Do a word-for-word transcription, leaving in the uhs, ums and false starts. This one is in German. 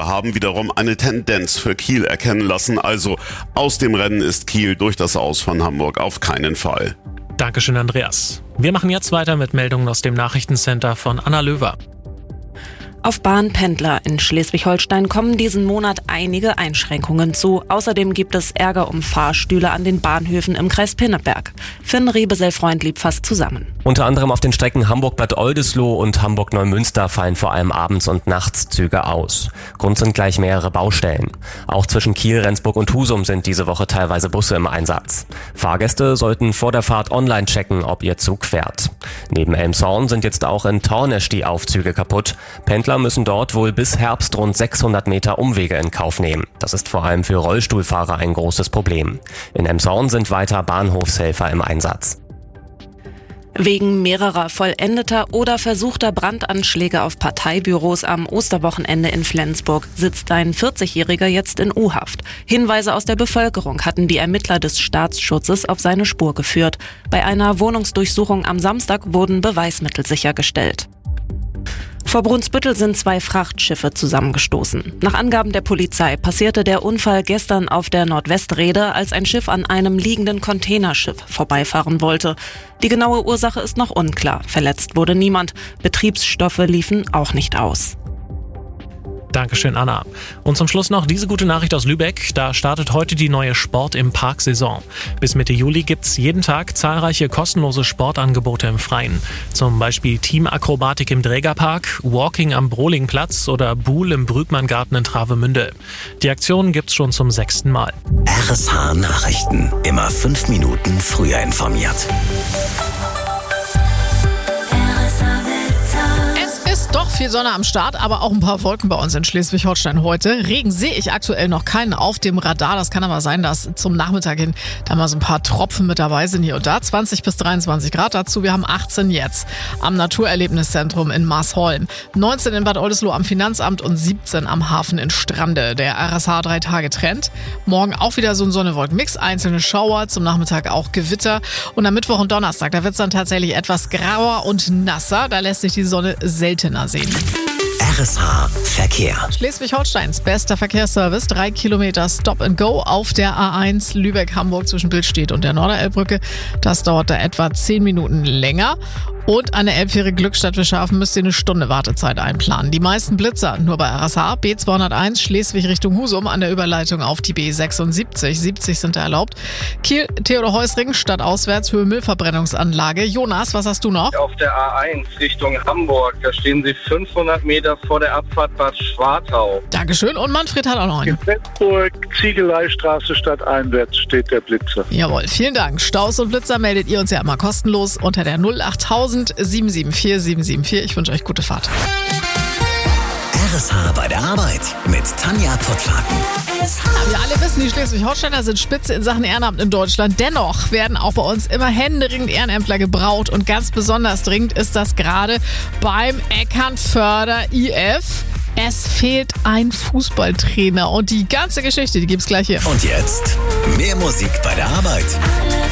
haben wiederum eine Tendenz für Kiel erkennen lassen. Also aus dem Rennen ist Kiel durch das Aus von Hamburg auf keinen Fall. Dankeschön, Andreas. Wir machen jetzt weiter mit Meldungen aus dem Nachrichtencenter von Anna Löwer. Auf Bahnpendler in Schleswig-Holstein kommen diesen Monat einige Einschränkungen zu. Außerdem gibt es Ärger um Fahrstühle an den Bahnhöfen im Kreis Pinneberg. Finn Riebesell-Freundlieb fasst zusammen. Unter anderem auf den Strecken Hamburg-Bad Oldesloe und Hamburg-Neumünster fallen vor allem abends und nachts Züge aus. Grund sind gleich mehrere Baustellen. Auch zwischen Kiel, Rendsburg und Husum sind diese Woche teilweise Busse im Einsatz. Fahrgäste sollten vor der Fahrt online checken, ob ihr Zug fährt. Neben Elmshorn sind jetzt auch in Tornisch die Aufzüge kaputt. Pendler müssen dort wohl bis Herbst rund sechshundert Meter Umwege in Kauf nehmen. Das ist vor allem für Rollstuhlfahrer ein großes Problem. In Elmshorn sind weiter Bahnhofshelfer im Einsatz. Wegen mehrerer vollendeter oder versuchter Brandanschläge auf Parteibüros am Osterwochenende in Flensburg sitzt ein vierzigjähriger jetzt in U-Haft. Hinweise aus der Bevölkerung hatten die Ermittler des Staatsschutzes auf seine Spur geführt. Bei einer Wohnungsdurchsuchung am Samstag wurden Beweismittel sichergestellt. Vor Brunsbüttel sind zwei Frachtschiffe zusammengestoßen. Nach Angaben der Polizei passierte der Unfall gestern auf der Nordwestrede, als ein Schiff an einem liegenden Containerschiff vorbeifahren wollte. Die genaue Ursache ist noch unklar. Verletzt wurde niemand. Betriebsstoffe liefen auch nicht aus. Dankeschön, Anna. Und zum Schluss noch diese gute Nachricht aus Lübeck. Da startet heute die neue Sport im Park-Saison. Bis Mitte Juli gibt's jeden Tag zahlreiche kostenlose Sportangebote im Freien. Zum Beispiel Teamakrobatik im Drägerpark, Walking am Brohlingplatz oder Buhl im Brügmanngarten in Travemünde. Die Aktion gibt's schon zum sechsten Mal. R S H Nachrichten. Immer fünf Minuten früher informiert. Doch viel Sonne am Start, aber auch ein paar Wolken bei uns in Schleswig-Holstein heute. Regen sehe ich aktuell noch keinen auf dem Radar. Das kann aber sein, dass zum Nachmittag hin da mal so ein paar Tropfen mit dabei sind hier und da. zwanzig bis dreiundzwanzig Grad dazu. Wir haben achtzehn jetzt am Naturerlebniszentrum in Marsholm. neunzehn in Bad Oldesloe am Finanzamt und siebzehn am Hafen in Strande. Der R S H drei Tage Trend. Morgen auch wieder so ein Sonne-Wolken-Mix. Einzelne Schauer, zum Nachmittag auch Gewitter. Und am Mittwoch und Donnerstag, da wird es dann tatsächlich etwas grauer und nasser. Da lässt sich die Sonne seltener sehen. R S H Verkehr. Schleswig-Holsteins bester Verkehrsservice. Drei Kilometer Stop and Go auf der A eins Lübeck-Hamburg zwischen Billstedt und der Norderelbbrücke. Das dauert da etwa zehn Minuten länger. Und an der Elbfähre Glückstadt Wischhafen müsst ihr eine Stunde Wartezeit einplanen. Die meisten Blitzer nur bei R S H. B zweihunderteins Schleswig Richtung Husum an der Überleitung auf die B sechsundsiebzig. siebzig sind da erlaubt. Kiel, Theodor-Heuss-Ring, stadtauswärts, Höhe Müllverbrennungsanlage. Jonas, was hast du noch? Auf der A eins Richtung Hamburg, da stehen sie fünfhundert Meter vor der Abfahrt Bad Schwartau. Dankeschön. Und Manfred hat auch noch einen. In Flensburg, Ziegeleistraße stadteinwärts steht der Blitzer. Jawohl, vielen Dank. Staus und Blitzer meldet ihr uns ja immer kostenlos unter der null achttausend sieben sieben vier sieben sieben vier. Ich wünsche euch gute Fahrt. R S H bei der Arbeit mit Tanja Pottwagen. Wir alle wissen, die Schleswig-Holsteiner sind Spitze in Sachen Ehrenamt in Deutschland. Dennoch werden auch bei uns immer händeringend Ehrenämtler gebraucht. Und ganz besonders dringend ist das gerade beim Eckernförder I F. Es fehlt ein Fußballtrainer. Und die ganze Geschichte, die gibt's gleich hier. Und jetzt mehr Musik bei der Arbeit.